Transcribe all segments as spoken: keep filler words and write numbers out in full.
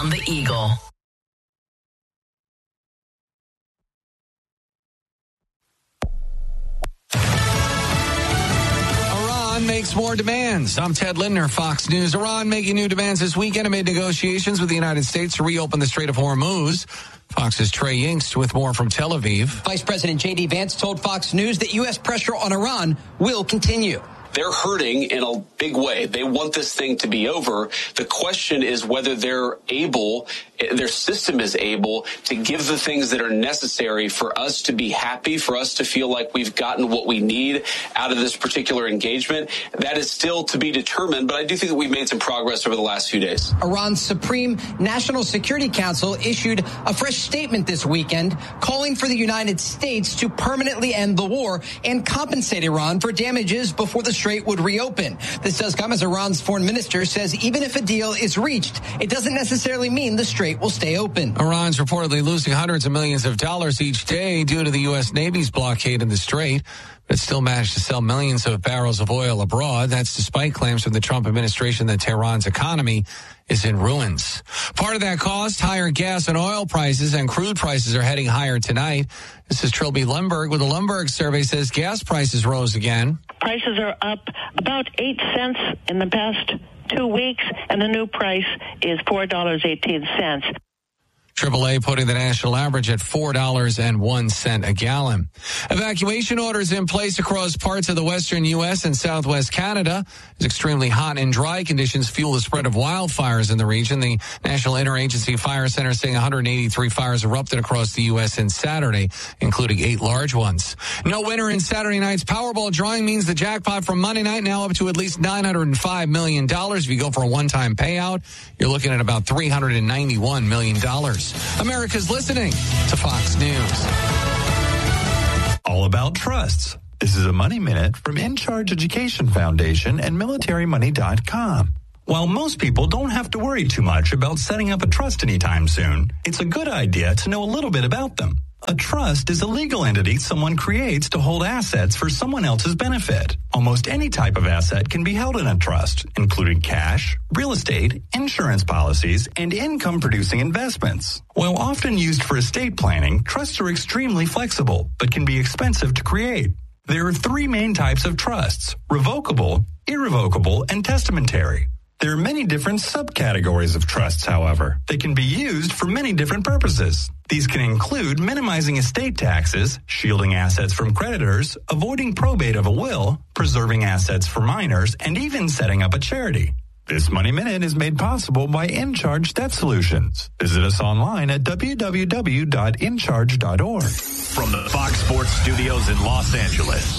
on the Eagle. Iran makes more demands. I'm Ted Lindner, Fox News. Iran making new demands this weekend amid negotiations with the United States to reopen the Strait of Hormuz. Fox's Trey Yingst with more from Tel Aviv. Vice President J D Vance told Fox News that U S pressure on Iran will continue. They're hurting in a big way. They want this thing to be over. The question is whether they're able, their system is able to give the things that are necessary for us to be happy, for us to feel like we've gotten what we need out of this particular engagement. That is still to be determined, but I do think that we've made some progress over the last few days. Iran's Supreme National Security Council issued a fresh statement this weekend calling for the United States to permanently end the war and compensate Iran for damages before the Strait would reopen. This does come as Iran's foreign minister says even if a deal is reached, it doesn't necessarily mean the Strait will stay open. Iran's reportedly losing hundreds of millions of dollars each day due to the U S Navy's blockade in the Strait, but still managed to sell millions of barrels of oil abroad. That's despite claims from the Trump administration that Tehran's economy is in ruins. Part of that cost, higher gas and oil prices, and crude prices are heading higher tonight. This is Trilby Lundberg with the Lundberg survey says gas prices rose again. Prices are up about eight cents in the past two weeks, and the new price is four dollars and eighteen cents. triple A putting the national average at four dollars and one cent a gallon. Evacuation orders in place across parts of the western U S and southwest Canada as extremely hot and dry conditions fuel the spread of wildfires in the region. The National Interagency Fire Center saying one hundred eighty-three fires erupted across the U S in Saturday, including eight large ones. No winner in Saturday night's Powerball drawing means the jackpot from Monday night now up to at least nine hundred five million dollars. If you go for a one-time payout, you're looking at about three hundred ninety-one million dollars. America's listening to Fox News. All about trusts. This is a Money Minute from In Charge Education Foundation and military money dot com. While most people don't have to worry too much about setting up a trust anytime soon, it's a good idea to know a little bit about them. A trust is a legal entity someone creates to hold assets for someone else's benefit. Almost any type of asset can be held in a trust, including cash, real estate, insurance policies, and income-producing investments. While often used for estate planning, trusts are extremely flexible, but can be expensive to create. There are three main types of trusts: revocable, irrevocable, and testamentary. There are many different subcategories of trusts, however. They can be used for many different purposes. These can include minimizing estate taxes, shielding assets from creditors, avoiding probate of a will, preserving assets for minors, and even setting up a charity. This Money Minute is made possible by InCharge Debt Solutions. Visit us online at w w w dot in charge dot org. From the Fox Sports Studios in Los Angeles,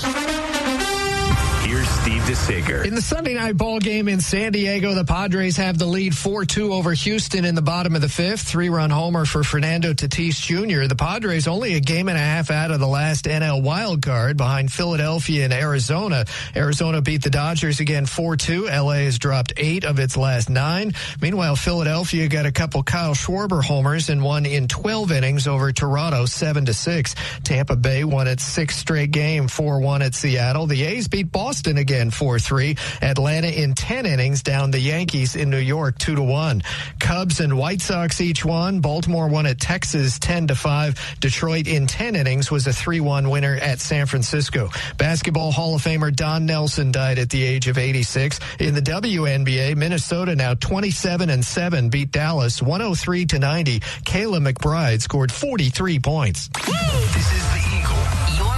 here's Steve DeSager. In the Sunday night ball game in San Diego, the Padres have the lead four two over Houston in the bottom of the fifth. Three-run homer for Fernando Tatis Junior The Padres only a game and a half out of the last N L wild card behind Philadelphia and Arizona. Arizona beat the Dodgers again four two. L A has dropped eight of its last nine. Meanwhile, Philadelphia got a couple Kyle Schwarber homers and won in twelve innings over Toronto seven to six. Tampa Bay won its sixth straight game four one at Seattle. The A's beat Boston again four three. Atlanta in ten innings down the Yankees in New York two to one. Cubs and White Sox each won. Baltimore won at Texas ten to five. Detroit in ten innings was a three one winner at San Francisco. Basketball Hall of Famer Don Nelson died at the age of eighty-six. In the W N B A, Minnesota now twenty-seven and seven beat Dallas one oh three to ninety. Kayla McBride scored forty-three points. This is the Eagle, your